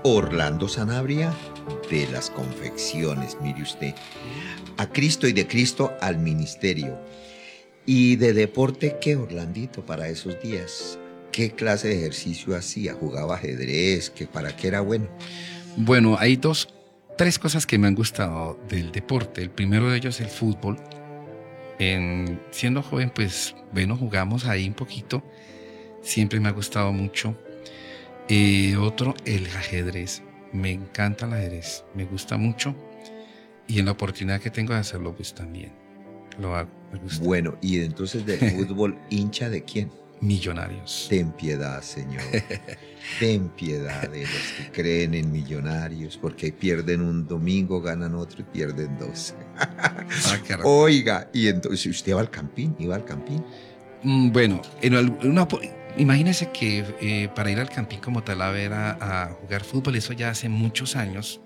Orlando Sanabria de las confecciones, mire usted. A Cristo y de Cristo al ministerio. Y de deporte, ¿qué, Orlandito, para esos días? ¿Qué clase de ejercicio hacía? ¿Jugaba ajedrez? ¿Para qué era bueno? Bueno, hay tres cosas que me han gustado del deporte. El primero de ellos es el fútbol. Siendo joven, pues, bueno, jugamos ahí un poquito. Siempre me ha gustado mucho. Otro, el ajedrez. Me encanta el ajedrez. Me gusta mucho. Y en la oportunidad que tengo de hacerlo, pues también lo hago. Me gusta. Bueno, y entonces del fútbol, ¿hincha de quién? Millonarios. Ten piedad, Señor. Ten piedad de los que creen en Millonarios, porque pierden un domingo, ganan otro y pierden dos. Oiga, y entonces usted iba al Campín, Bueno, imagínese que para ir al Campín como tal a jugar fútbol, eso ya hace muchos años.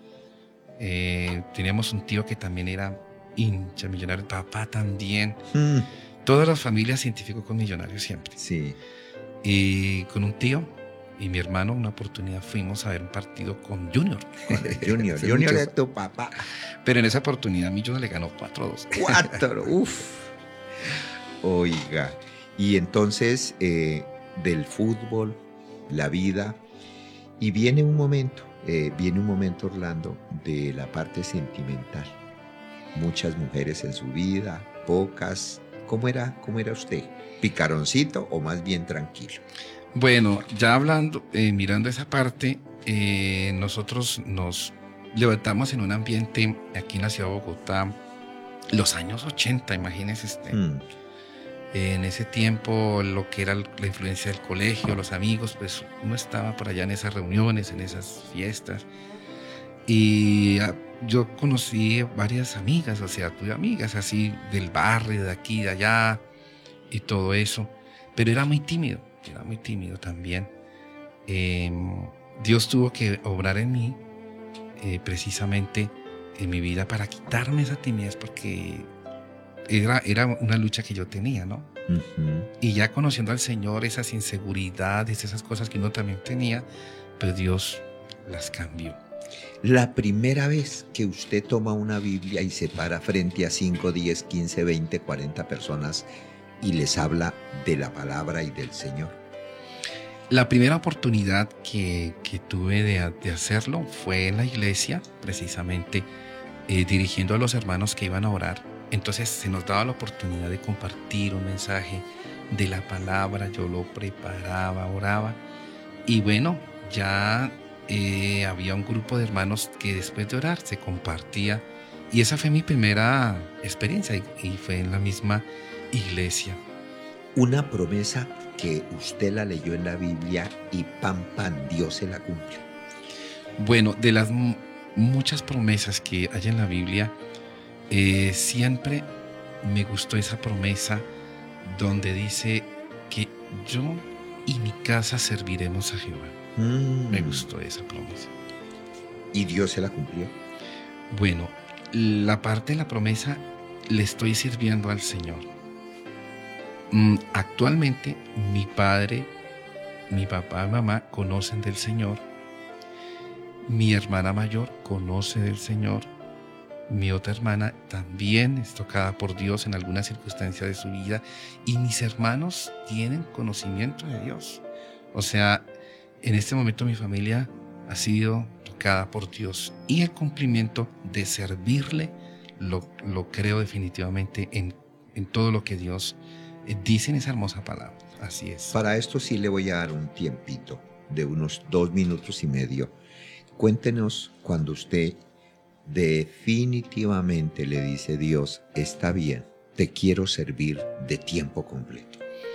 Teníamos un tío que también era hincha millonario, papá también. Todas las familias se identificó con Millonarios siempre. Sí. Y con un tío y mi hermano, una oportunidad fuimos a ver un partido con Junior. Junior es tu papá. Pero en esa oportunidad Millonarios le ganó 4-2. 4, uff. Oiga, y entonces del fútbol, la vida, y viene un momento, Orlando, de la parte sentimental. Muchas mujeres en su vida, pocas. ¿Cómo era usted? ¿Picaroncito o más bien tranquilo? Bueno, ya hablando, mirando esa parte, nosotros nos levantamos en un ambiente aquí en la ciudad de Bogotá, los años 80, imagínese usted. En ese tiempo, lo que era la influencia del colegio, los amigos, pues uno estaba por allá en esas reuniones, en esas fiestas. Y yo conocí varias amigas, o sea, tuve amigas así del barrio, de aquí, de allá, y todo eso. Pero era muy tímido también. Dios tuvo que obrar en mí, precisamente en mi vida, para quitarme esa timidez, porque era una lucha que yo tenía, ¿no? Uh-huh. Y ya conociendo al Señor, esas inseguridades, esas cosas que uno también tenía, pues Dios las cambió. La primera vez que usted toma una Biblia y se para frente a 5, 10, 15, 20, 40 personas y les habla de la palabra y del Señor. La primera oportunidad que tuve de hacerlo fue en la iglesia, precisamente dirigiendo a los hermanos que iban a orar. Entonces se nos daba la oportunidad de compartir un mensaje de la palabra. Yo lo preparaba, oraba, y bueno, ya había un grupo de hermanos que después de orar se compartía, y esa fue mi primera experiencia, y fue en la misma iglesia. Una promesa que usted la leyó en la Biblia y pam, Dios se la cumple. Bueno, de las muchas promesas que hay en la Biblia, siempre me gustó esa promesa donde dice que yo y mi casa serviremos a Jehová. Me gustó esa promesa. ¿Y Dios se la cumplió? Bueno, la parte de la promesa, le estoy sirviendo al Señor. Actualmente mi padre, mi papá y mamá conocen del Señor. Mi hermana mayor conoce del Señor. Mi otra hermana también es tocada por Dios en alguna circunstancia de su vida. Y mis hermanos tienen conocimiento de Dios. O sea, en este momento mi familia ha sido tocada por Dios. Y el cumplimiento de servirle lo creo definitivamente en todo lo que Dios dice en esa hermosa palabra. Así es. Para esto sí le voy a dar un tiempito de unos 2 minutos y medio. Cuéntenos cuando usted definitivamente le dice: Dios, está bien, te quiero servir de tiempo completo.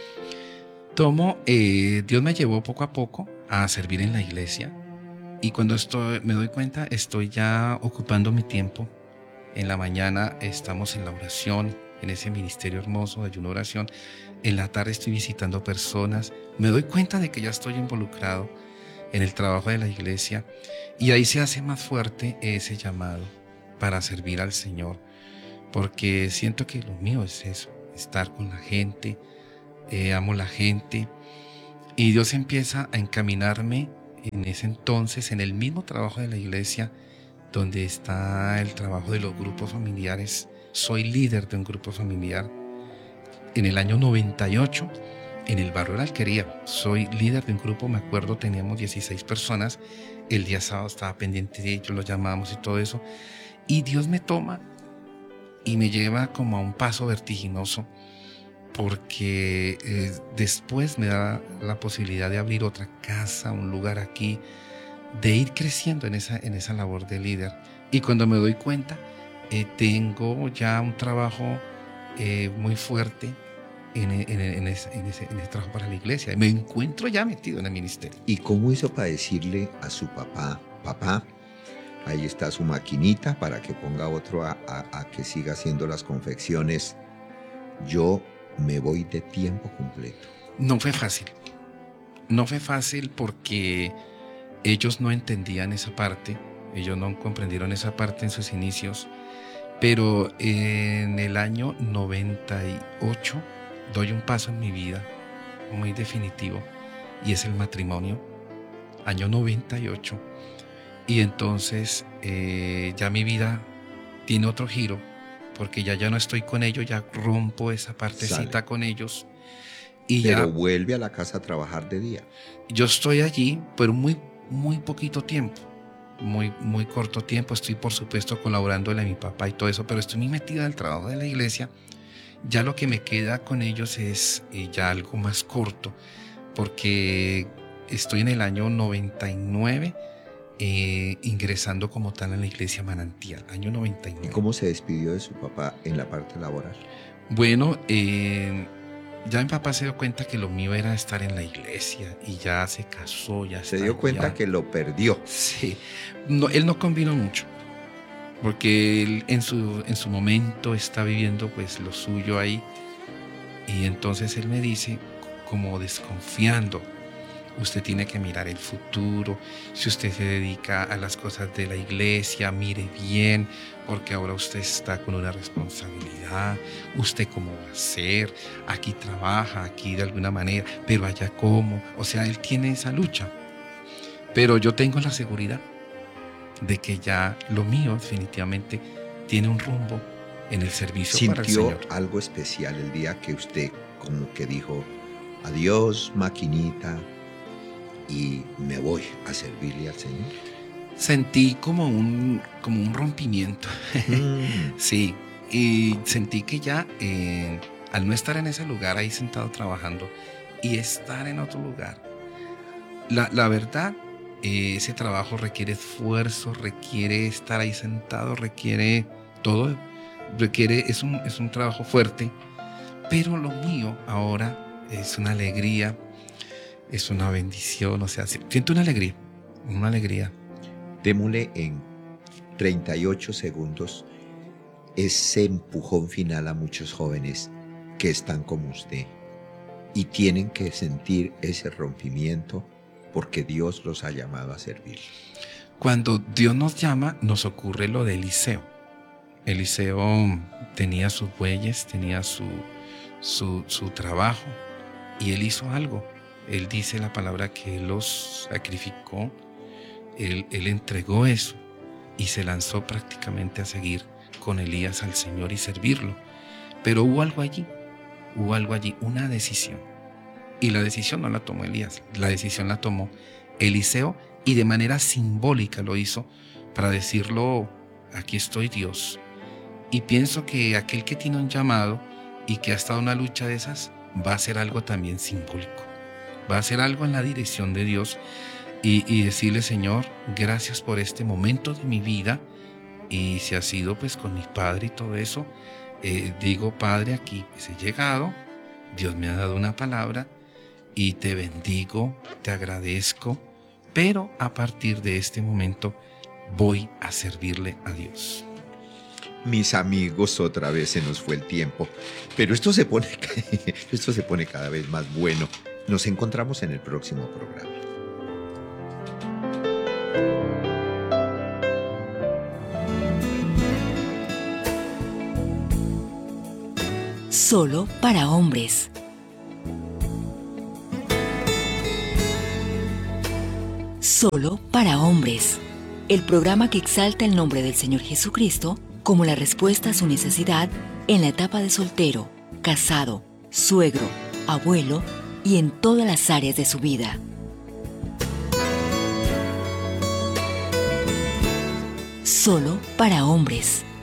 Dios me llevó poco a poco a servir en la iglesia, y cuando me doy cuenta, estoy ya ocupando mi tiempo. En la mañana estamos en la oración, en ese ministerio hermoso de ayuno, oración. En la tarde estoy visitando personas. Me doy cuenta de que ya estoy involucrado en el trabajo de la iglesia, y ahí se hace más fuerte ese llamado para servir al Señor, porque siento que lo mío es eso, estar con la gente. Amo la gente, y Dios empieza a encaminarme en ese entonces, en el mismo trabajo de la iglesia, donde está el trabajo de los grupos familiares, soy líder de un grupo familiar. En el año 98, en el barrio de la Alquería, soy líder de un grupo, me acuerdo, teníamos 16 personas, el día sábado estaba pendiente de ellos, los llamamos y todo eso, y Dios me toma y me lleva como a un paso vertiginoso, porque después me da la posibilidad de abrir otra casa, un lugar aquí, de ir creciendo en esa labor de líder. Y cuando me doy cuenta, tengo ya un trabajo muy fuerte en ese trabajo para la iglesia. Me encuentro ya metido en el ministerio. ¿Y cómo hizo para decirle a su papá, papá, ahí está su maquinita para que ponga otro a que siga haciendo las confecciones? Yo me voy de tiempo completo. No fue fácil. No fue fácil porque ellos no entendían esa parte, ellos no comprendieron esa parte en sus inicios, pero en el año 98 doy un paso en mi vida muy definitivo, y es el matrimonio, año 98, y entonces ya mi vida tiene otro giro, porque ya no estoy con ellos, ya rompo esa partecita Sale. con ellos. Y pero ya vuelve a la casa a trabajar de día. yo estoy allí, pero muy poquito tiempo, muy corto tiempo. Estoy, por supuesto, colaborándole a mi papá y todo eso, pero estoy muy metida en el trabajo de la iglesia. Ya lo que me queda con ellos es ya algo más corto, porque estoy en el año 99 ingresando como tal en la iglesia Manantial, año 99. ¿Y cómo se despidió de su papá en la parte laboral? Bueno, ya mi papá se dio cuenta que lo mío era estar en la iglesia, y ya se casó, ya Se está dio cuenta allá. que lo perdió. Sí, no, él no convino mucho, porque él en su momento está viviendo pues lo suyo ahí, y entonces él me dice, como desconfiando: usted tiene que mirar el futuro, si usted se dedica a las cosas de la iglesia, mire bien, porque ahora usted está con una responsabilidad, usted cómo va a ser, aquí trabaja, aquí de alguna manera, pero allá cómo, o sea, él tiene esa lucha, pero yo tengo la seguridad de que ya lo mío definitivamente tiene un rumbo en el servicio para el ¿Sintió Señor. algo especial el día que usted como que dijo, adiós maquinita, y me voy a servirle al Señor? Sentí como un rompimiento. Sí, y sentí que ya al no estar en ese lugar ahí sentado trabajando y estar en otro lugar, la verdad, ese trabajo requiere esfuerzo, requiere estar ahí sentado, requiere todo, es un trabajo fuerte, pero lo mío ahora es una alegría, es una bendición, o sea, siento una alegría. Démosle en 38 segundos ese empujón final a muchos jóvenes que están como usted y tienen que sentir ese rompimiento porque Dios los ha llamado a servir. Cuando Dios nos llama, nos ocurre lo de Eliseo. Eliseo tenía sus bueyes, tenía su trabajo, y él hizo algo. Él dice la palabra que él los sacrificó, él entregó eso y se lanzó prácticamente a seguir con Elías al Señor y servirlo. Pero hubo algo allí, una decisión. Y la decisión no la tomó Elías, la decisión la tomó Eliseo, y de manera simbólica lo hizo para decirlo: aquí estoy, Dios. Y pienso que aquel que tiene un llamado y que ha estado en una lucha de esas va a hacer algo también simbólico, va a hacer algo en la dirección de Dios, y decirle: Señor, gracias por este momento de mi vida, y si ha sido pues con mi padre y todo eso, digo: Padre, aquí pues he llegado, Dios me ha dado una palabra y te bendigo, te agradezco, pero a partir de este momento voy a servirle a Dios. Mis amigos, otra vez se nos fue el tiempo, pero esto se pone cada vez más bueno. Nos encontramos en el próximo programa. Solo para hombres. Solo para hombres. El programa que exalta el nombre del Señor Jesucristo como la respuesta a su necesidad en la etapa de soltero, casado, suegro, abuelo y en todas las áreas de su vida. Solo para hombres.